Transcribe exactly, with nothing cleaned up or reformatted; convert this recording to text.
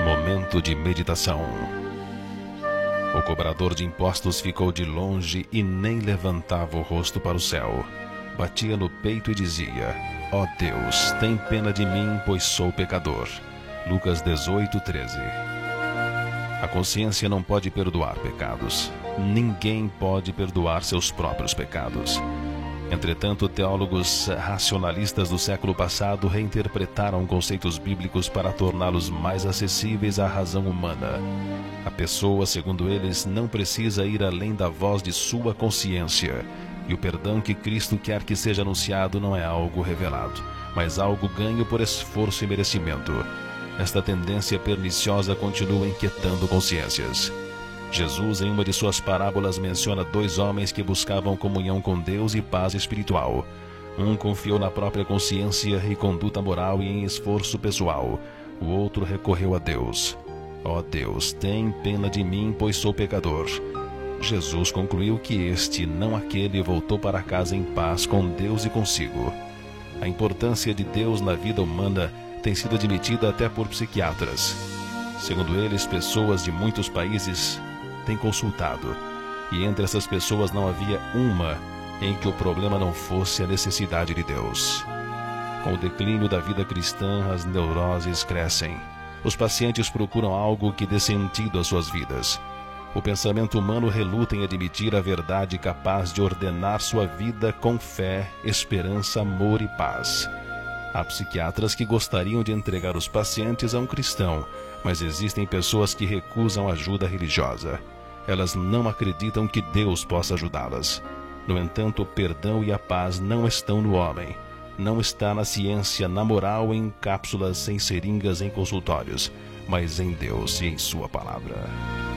Momento de meditação. O cobrador de impostos ficou de longe e nem levantava o rosto para o céu. Batia no peito e dizia: ó Deus, tem pena de mim, pois sou pecador. Lucas dezoito, treze. A consciência não pode perdoar pecados. Ninguém pode perdoar seus próprios pecados. Entretanto, teólogos racionalistas do século passado reinterpretaram conceitos bíblicos para torná-los mais acessíveis à razão humana. A pessoa, segundo eles, não precisa ir além da voz de sua consciência, e o perdão que Cristo quer que seja anunciado não é algo revelado, mas algo ganho por esforço e merecimento. Esta tendência perniciosa continua inquietando consciências. Jesus, em uma de suas parábolas, menciona dois homens que buscavam comunhão com Deus e paz espiritual. Um confiou na própria consciência e conduta moral e em esforço pessoal. O outro recorreu a Deus. Ó Deus, tem pena de mim, pois sou pecador. Jesus concluiu que este, não aquele, voltou para casa em paz com Deus e consigo. A importância de Deus na vida humana tem sido admitida até por psiquiatras. Segundo eles, pessoas de muitos países têm consultado, e entre essas pessoas não havia uma em que o problema não fosse a necessidade de Deus. Com o declínio da vida cristã, as neuroses crescem. Os pacientes procuram algo que dê sentido às suas vidas. O pensamento humano reluta em admitir a verdade capaz de ordenar sua vida com fé, esperança, amor e paz. Há psiquiatras que gostariam de entregar os pacientes a um cristão, mas existem pessoas que recusam ajuda religiosa. Elas não acreditam que Deus possa ajudá-las. No entanto, o perdão e a paz não estão no homem. Não está na ciência, na moral, em cápsulas, em seringas, em consultórios, mas em Deus e em sua palavra.